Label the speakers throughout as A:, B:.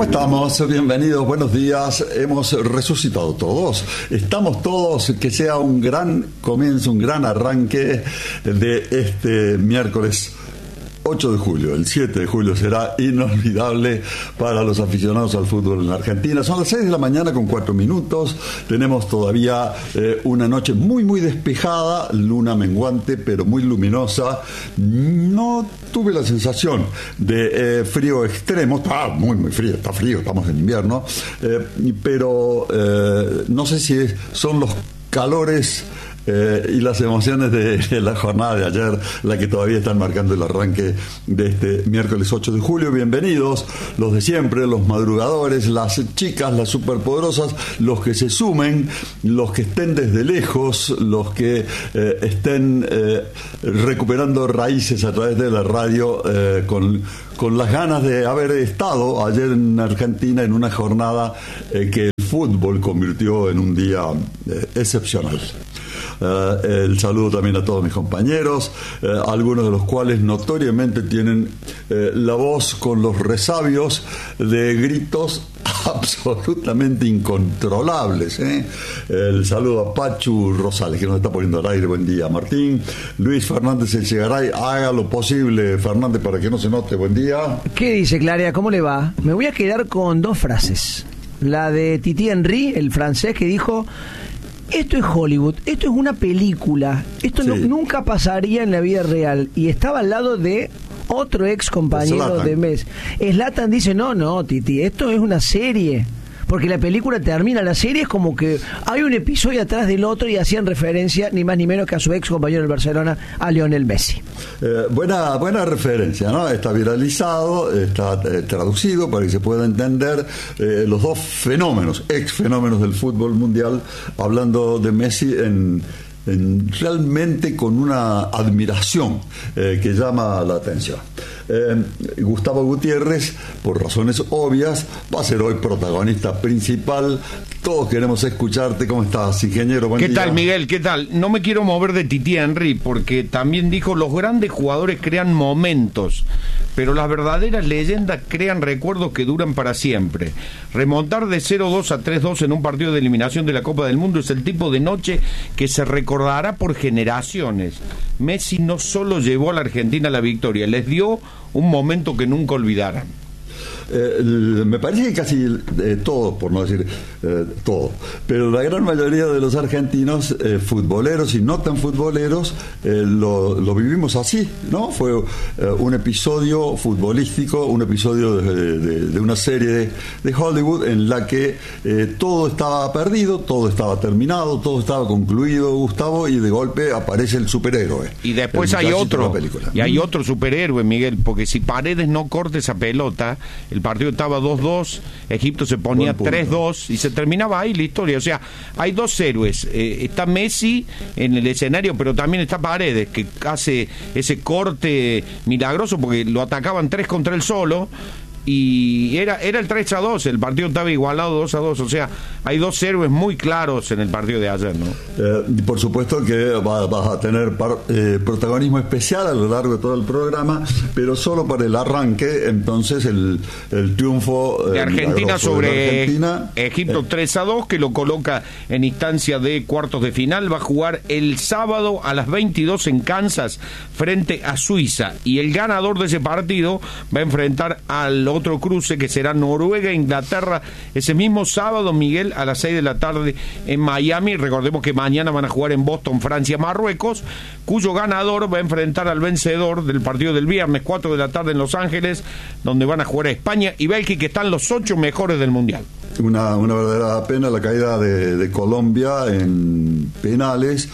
A: ¿Cómo estamos? Bienvenidos, buenos días. Hemos resucitado todos. Estamos todos, que sea un gran comienzo, un gran arranque de este miércoles 8 de julio. El 7 de julio será inolvidable para los aficionados al fútbol en Argentina. Son las 6 de la mañana con 4 minutos. Tenemos todavía una noche muy, muy despejada, luna menguante, pero muy luminosa. No tuve la sensación de frío extremo. Está muy, muy frío, está frío, estamos en invierno. Pero no sé si son los calores y las emociones de la jornada de ayer, la que todavía están marcando el arranque de este miércoles 8 de julio. Bienvenidos, los de siempre, los madrugadores, las chicas, las superpoderosas, los que se sumen, los que estén desde lejos, los que estén recuperando raíces a través de la radio, con las ganas de haber estado ayer en Argentina en una jornada que el fútbol convirtió en un día excepcional. El saludo también a todos mis compañeros, algunos de los cuales notoriamente tienen la voz con los resabios de gritos absolutamente incontrolables. El saludo a Pachu Rosales, que nos está poniendo al aire. Buen día, Martín. Luis Fernández Elchegaray, haga lo posible, Fernández, para que no se note. Buen día.
B: ¿Qué dice, Claria? ¿Cómo le va? Me voy a quedar con dos frases. La de Titi Henry, el francés, que dijo: esto es Hollywood, esto es una película, esto nunca pasaría en la vida real. Y estaba al lado de otro ex compañero de Messi. Zlatan dice: no, Titi, esto es una serie. Porque la película termina, la serie es como que hay un episodio atrás del otro, y hacían referencia ni más ni menos que a su ex compañero del Barcelona, a Lionel Messi.
A: Buena referencia, ¿no? Está viralizado, está traducido para que se pueda entender los dos fenómenos, ex fenómenos del fútbol mundial, hablando de Messi realmente con una admiración que llama la atención. Gustavo Gutiérrez, por razones obvias, va a ser hoy protagonista principal. Todos queremos escucharte. ¿Cómo estás, ingeniero? Buen día.
C: ¿Qué tal, Miguel? ¿Qué tal? No me quiero mover de Titi Henry, porque también dijo: los grandes jugadores crean momentos, pero las verdaderas leyendas crean recuerdos que duran para siempre. Remontar de 0-2 a 3-2 en un partido de eliminación de la Copa del Mundo es el tipo de noche que se recordará por generaciones. Messi no solo llevó a la Argentina a la victoria, les dio un momento que nunca olvidarán.
A: Me parece que casi todo, por no decir todo, pero la gran mayoría de los argentinos, futboleros y no tan futboleros, lo vivimos así, ¿no? Fue un episodio futbolístico, un episodio de una serie de Hollywood en la que todo estaba perdido, todo estaba terminado, todo estaba concluido, Gustavo, y de golpe aparece el superhéroe.
C: Y después hay otro, y hay otro superhéroe, Miguel, porque si Paredes no corta esa pelota, el partido estaba 2-2, Egipto se ponía 3-2 y se terminaba ahí la historia. O sea, hay dos héroes. Está Messi en el escenario, pero también está Paredes, que hace ese corte milagroso, porque lo atacaban 3 contra él solo. Y era el 3-2, el partido estaba igualado 2-2, o sea, hay dos héroes muy claros en el partido de ayer, ¿no?
A: Por supuesto que vas a tener protagonismo especial a lo largo de todo el programa, pero solo para el arranque. Entonces el triunfo
C: de Argentina sobre
A: Argentina,
C: Egipto 3-2, que lo coloca en instancia de cuartos de final. Va a jugar el sábado a las 22 en Kansas frente a Suiza, y el ganador de ese partido va a enfrentar al otro cruce, que será Noruega-Inglaterra, ese mismo sábado, Miguel, a las 6 de la tarde en Miami. Recordemos que mañana van a jugar en Boston, Francia-Marruecos, cuyo ganador va a enfrentar al vencedor del partido del viernes, 4 de la tarde en Los Ángeles, donde van a jugar a España y Bélgica, que están los 8 mejores del Mundial.
A: Una verdadera pena la caída de Colombia en penales.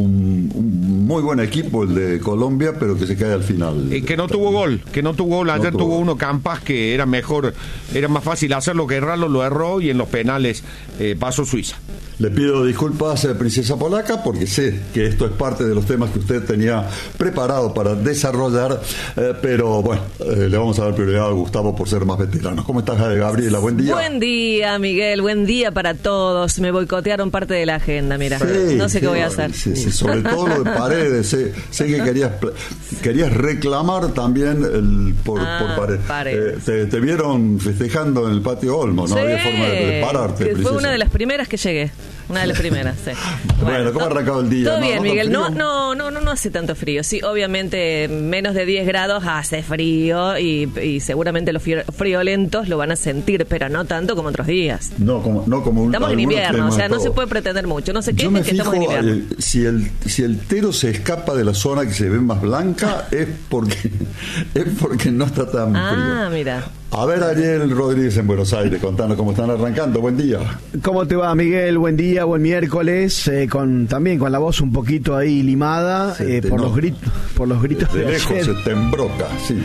A: Un muy buen equipo el de Colombia, pero que se cae al final.
C: Que no tuvo gol. Ayer tuvo uno, Campas, que era mejor, era más fácil hacerlo que errarlo, lo erró, y en los penales pasó Suiza.
A: Le pido disculpas, princesa polaca, porque sé que esto es parte de los temas que usted tenía preparado para desarrollar, pero bueno, le vamos a dar prioridad a Gustavo por ser más veterano. ¿Cómo estás, Gabriela? Buen día.
D: Buen día. Hola, Miguel, buen día para todos. Me boicotearon parte de la agenda, mira. Sí, no sé qué voy a hacer.
A: Sí, sobre todo lo de Paredes. Sé que querías reclamar también por Paredes. Te vieron festejando en el patio Olmo, no había forma de pararte.
D: Que fue una de las primeras que llegué. Una de las primeras, sí.
A: Bueno, ¿cómo ha arrancado el día?
D: Todo bien, Miguel. No hace tanto frío. Sí, obviamente menos de 10 grados hace frío y seguramente los friolentos lo van a sentir, pero no tanto como otros días.
A: No como
D: estamos en invierno, o sea, no se puede pretender mucho. No sé qué es que estamos en invierno.
A: Si el Tero se escapa de la zona que se ve más blanca, es porque no está tan frío.
D: Ah, mira.
A: A ver, Ariel Rodríguez en Buenos Aires, contanos cómo están arrancando. Buen día.
B: ¿Cómo te va, Miguel? Buen día, buen miércoles. También con la voz un poquito ahí limada por los gritos
A: de lejos ayer. Se te embroca, sí.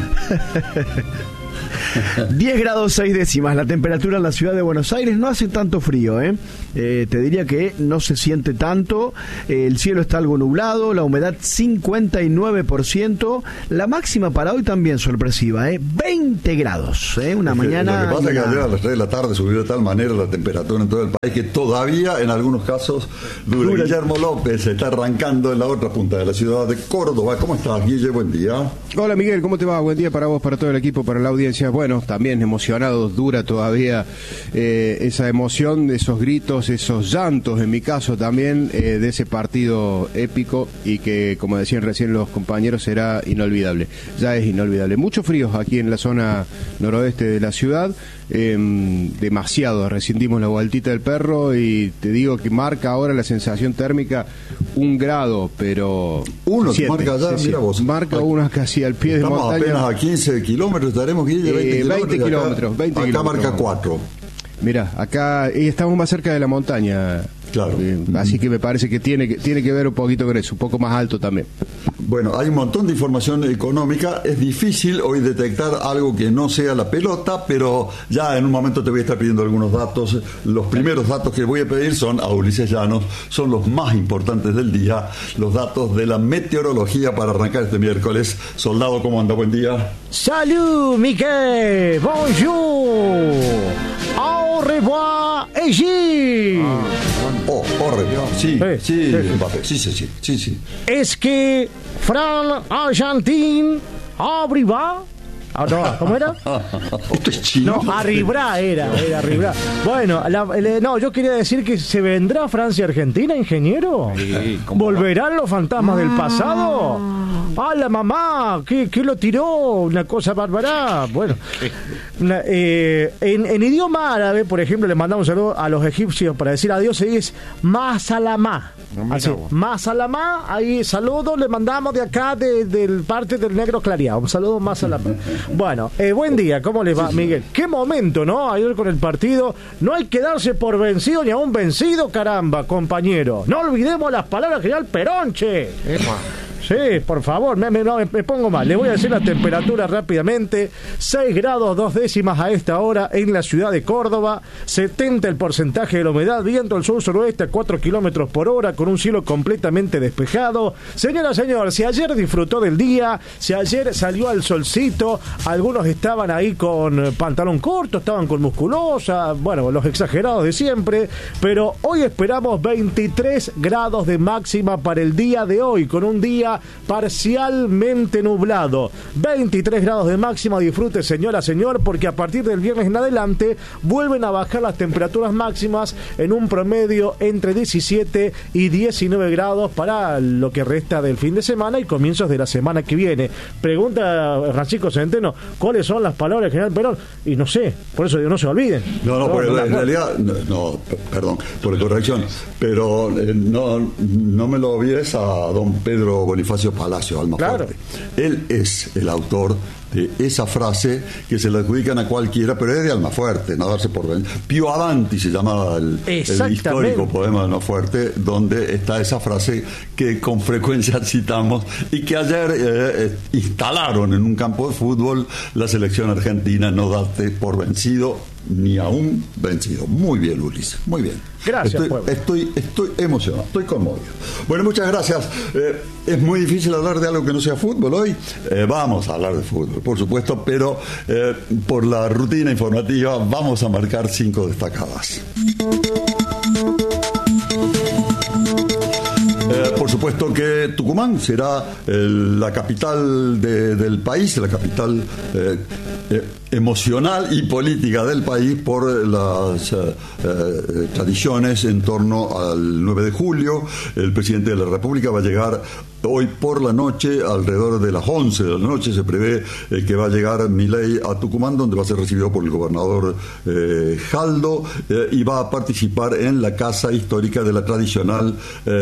B: 10 grados 6 décimas la temperatura en la ciudad de Buenos Aires. No hace tanto frío, te diría que no se siente tanto. El cielo está algo nublado, la humedad 59%. La máxima para hoy también sorpresiva, 20 grados, una mañana.
A: Lo que pasa es que ayer a las 3 de la tarde subió de tal manera la temperatura en todo el país que todavía en algunos casos dura. Guillermo López está arrancando en la otra punta de la ciudad de Córdoba. ¿Cómo estás, Guille? Buen día.
E: Hola, Miguel, ¿cómo te va? Buen día para vos, para todo el equipo, para la audiencia. Bueno, también emocionados, dura todavía esa emoción, esos gritos, esos llantos, en mi caso también, de ese partido épico y que, como decían recién los compañeros, será inolvidable. Ya es inolvidable. Mucho frío aquí en la zona noroeste de la ciudad, demasiado. Recién dimos la vueltita del perro y te digo que marca ahora la sensación térmica 1 grado, pero...
A: Uno, marca allá, mira vos.
E: Marca uno casi al pie de montaña.
A: Estamos apenas a 15 kilómetros, estaremos, Guille,
E: 20 kilómetros.
A: Acá marca 4.
E: Mira, acá estamos más cerca de la montaña.
A: Claro.
E: Así que me parece que tiene que ver un poquito con eso, un poco más alto también.
A: Bueno, hay un montón de información económica. Es difícil hoy detectar algo que no sea la pelota, pero ya en un momento te voy a estar pidiendo algunos datos. Los primeros datos que voy a pedir son a Ulises Llanos, son los más importantes del día, los datos de la meteorología para arrancar este miércoles. Soldado, ¿cómo anda? Buen día.
F: Salut, Mickey. Bonjour. Au revoir, Egipte.
A: Au revoir. Sí, Mbappé. Sí.
F: Es que Fran Argentin arriba. No, ¿cómo era?
A: Esto es chino.
F: No, arriba era arriba. Bueno, yo quería decir que se vendrá Francia-Argentina, ingeniero.
C: Sí,
F: ¿Volverán los fantasmas del pasado? ¡Ah, la mamá! ¿Qué lo tiró? Una cosa bárbara. Bueno, en idioma árabe, por ejemplo, le mandamos un saludo a los egipcios para decir adiós, se dice Masalamá. Así, Masalamá, ahí saludos, le mandamos de acá, del parte del Negro Clareado. Un saludo Masalamá. Bueno, buen día, ¿cómo les va, Miguel? Qué momento, ¿no? Ayer con el partido, no hay que darse por vencido ni a un vencido, caramba, compañero. No olvidemos las palabras del general Perón, che. Sí, por favor, me pongo mal. Les voy a decir la temperatura rápidamente. 6 grados 2 décimas a esta hora en la ciudad de Córdoba. 70 el porcentaje de la humedad. Viento al sur-suroeste a 4 kilómetros por hora con un cielo completamente despejado. Señora, señor, si ayer disfrutó del día, si ayer salió al solcito, algunos estaban ahí con pantalón corto, estaban con musculosa, bueno, los exagerados de siempre, pero hoy esperamos 23 grados de máxima para el día de hoy, con un día parcialmente nublado. 23 grados de máxima, disfrute, señora, señor, porque a partir del viernes en adelante vuelven a bajar las temperaturas máximas en un promedio entre 17 y 19 grados para lo que resta del fin de semana y comienzos de la semana que viene. Pregunta Francisco Centeno, ¿cuáles son las palabras del general Perón? Y no sé, por eso digo, no se olviden.
A: Porque en realidad, perdón por la corrección, pero no me lo olvides a don Pedro Bonifacio Palacio, Almafuerte. Claro. Él es el autor de esa frase que se la adjudican a cualquiera, pero es de Almafuerte, no darse por vencido. Pío Avanti se llamaba el histórico poema de Almafuerte, donde está esa frase que con frecuencia citamos y que ayer instalaron en un campo de fútbol la selección argentina: no darte por vencido, ni aún vencido. Muy bien, Ulises, muy bien.
F: Gracias,
A: estoy emocionado, estoy conmovido. Bueno, muchas gracias. Es muy difícil hablar de algo que no sea fútbol hoy. Vamos a hablar de fútbol, por supuesto, pero por la rutina informativa vamos a marcar 5 destacadas. Por supuesto que Tucumán será la capital del país, la capital emocional y política del país por las tradiciones en torno al 9 de julio. El presidente de la República va a llegar hoy por la noche, alrededor de las 11 de la noche, se prevé que va a llegar Milei a Tucumán, donde va a ser recibido por el gobernador Jaldo, y va a participar en la casa histórica de la tradicional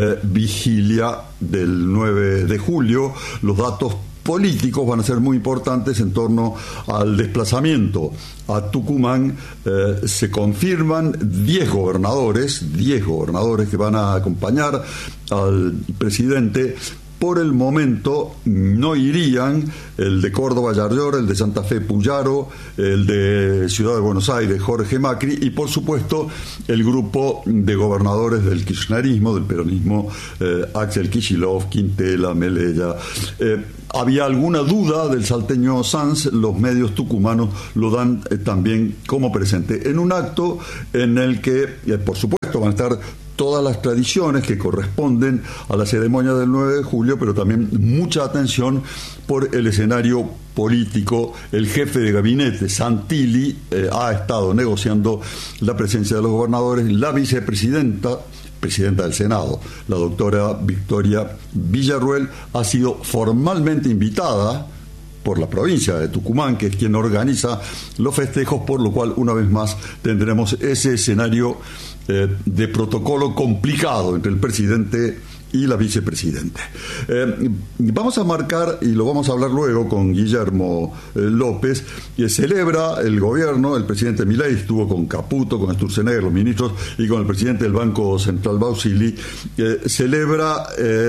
A: vigilia del 9 de julio. Los datos políticos van a ser muy importantes en torno al desplazamiento a Tucumán. Se confirman 10 gobernadores que van a acompañar al presidente. Por el momento no irían el de Córdoba, Yarlor, el de Santa Fe, Puyaro, el de Ciudad de Buenos Aires, Jorge Macri, y por supuesto el grupo de gobernadores del kirchnerismo, del peronismo, Axel Kicillof, Quintela, Melella. Había alguna duda del salteño Sanz, los medios tucumanos lo dan también como presente, en un acto en el que, por supuesto, van a estar todas las tradiciones que corresponden a la ceremonia del 9 de julio, pero también mucha atención por el escenario político. El jefe de gabinete, Santilli, ha estado negociando la presencia de los gobernadores. La vicepresidenta del Senado, la doctora Victoria Villarruel, ha sido formalmente invitada por la provincia de Tucumán, que es quien organiza los festejos, por lo cual una vez más tendremos ese escenario de protocolo complicado entre el presidente y la vicepresidenta. Vamos a marcar, y lo vamos a hablar luego con Guillermo López, que celebra el gobierno, el presidente Milei estuvo con Caputo, con Sturzenegger, los ministros, y con el presidente del Banco Central, Bausili, celebra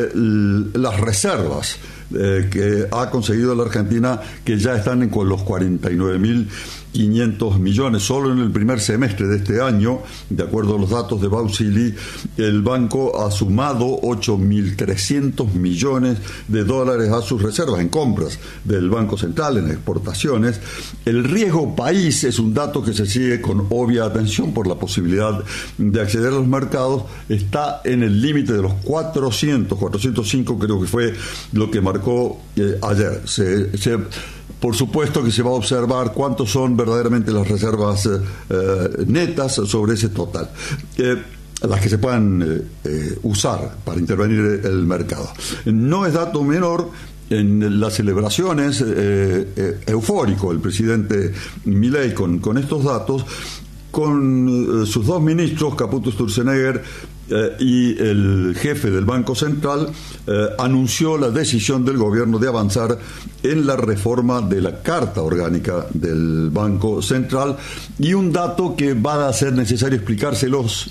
A: las reservas que ha conseguido la Argentina, que ya están con los 49.500 millones. Solo en el primer semestre de este año, de acuerdo a los datos de Bausili, el banco ha sumado 8.300 millones de dólares a sus reservas en compras del Banco Central, en exportaciones. El riesgo país es un dato que se sigue con obvia atención por la posibilidad de acceder a los mercados. Está en el límite de los 405, creo que fue lo que marcó ayer. Por supuesto que se va a observar cuántos son verdaderamente las reservas netas sobre ese total, las que se puedan usar para intervenir el mercado. No es dato menor en las celebraciones, eufórico el presidente Milei con estos datos, con sus dos ministros, Caputo, Sturzenegger, y el jefe del Banco Central, anunció la decisión del gobierno de avanzar en la reforma de la Carta Orgánica del Banco Central, y un dato que va a ser necesario explicárnoslos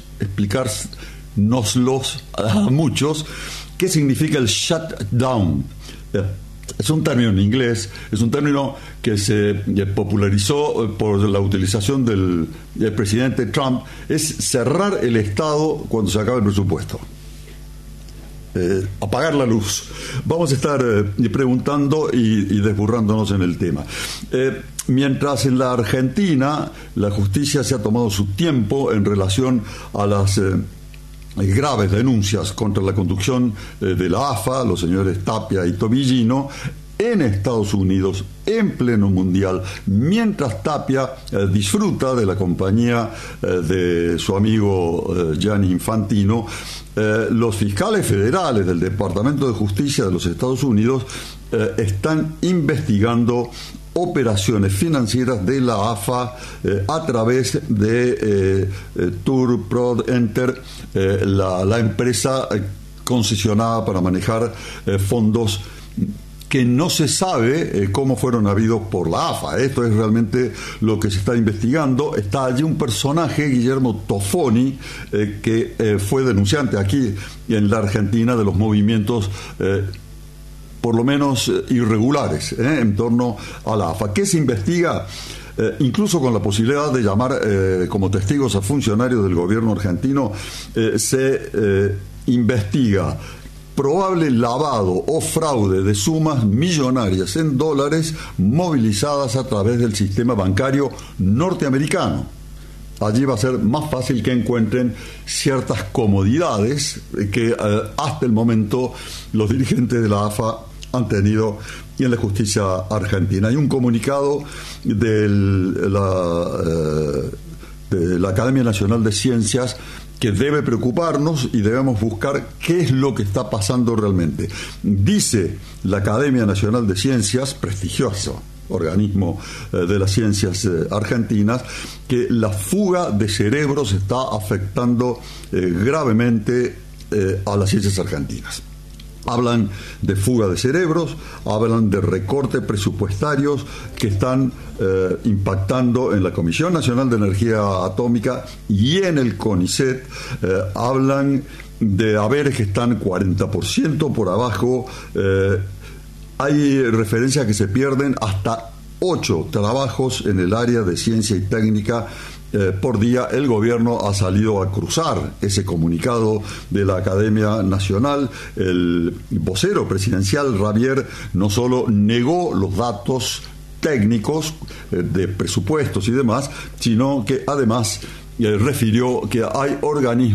A: a muchos: ¿qué significa el shutdown? Es un término en inglés, es un término que se popularizó por la utilización del presidente Trump. Es cerrar el Estado cuando se acaba el presupuesto, apagar la luz. Vamos a estar preguntando y desburrándonos en el tema. Mientras en la Argentina la justicia se ha tomado su tiempo en relación a las graves denuncias contra la conducción de la AFA, los señores Tapia y Tobillino, en Estados Unidos, en pleno mundial, mientras Tapia disfruta de la compañía de su amigo Gianni Infantino, los fiscales federales del Departamento de Justicia de los Estados Unidos están investigando operaciones financieras de la AFA a través de Tour Prod Enter, la empresa concesionada para manejar fondos que no se sabe cómo fueron habidos por la AFA. Esto es realmente lo que se está investigando. Está allí un personaje, Guillermo Tofoni, que fue denunciante aquí en la Argentina de los movimientos por lo menos irregulares en torno a la AFA. ¿Qué se investiga? incluso con la posibilidad de llamar como testigos a funcionarios del gobierno argentino. Se investiga probable lavado o fraude de sumas millonarias en dólares movilizadas a través del sistema bancario norteamericano. Allí va a ser más fácil que encuentren ciertas comodidades que hasta el momento los dirigentes de la AFA han tenido en la justicia argentina. Hay un comunicado de la Academia Nacional de Ciencias que debe preocuparnos y debemos buscar qué es lo que está pasando realmente. Dice la Academia Nacional de Ciencias, prestigioso organismo de las ciencias argentinas, que la fuga de cerebros está afectando gravemente a las ciencias argentinas. Hablan de fuga de cerebros, hablan de recortes presupuestarios que están impactando en la Comisión Nacional de Energía Atómica y en el CONICET. Hablan de haberes que están 40% por abajo. Hay referencias que se pierden hasta 8 trabajos en el área de ciencia y técnica por día. El gobierno ha salido a cruzar ese comunicado de la Academia Nacional. El vocero presidencial Ravier no solo negó los datos técnicos de presupuestos y demás, sino que además refirió que hay organismos